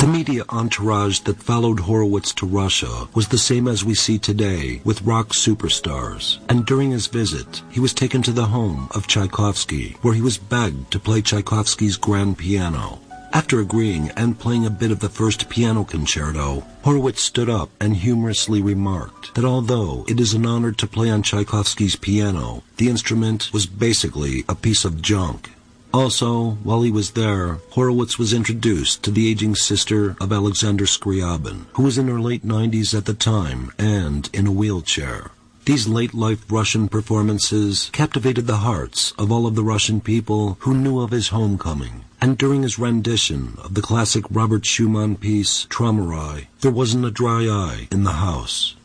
media entourage that followed Horowitz to Russia was the same as we see today with rock superstars, and during his visit, he was taken to the home of Tchaikovsky, where he was begged to play Tchaikovsky's grand piano. After agreeing and playing a bit of the first piano concerto, Horowitz stood up and humorously remarked that although it is an honor to play on Tchaikovsky's piano, the instrument was basically a piece of junk. Also, while he was there, Horowitz was introduced to the aging sister of Alexander Scriabin, who was in her late 90s at the time and in a wheelchair. These late-life Russian performances captivated the hearts of all of the Russian people who knew of his homecoming. And during his rendition of the classic Robert Schumann piece, Traumerei, there wasn't a dry eye in the house.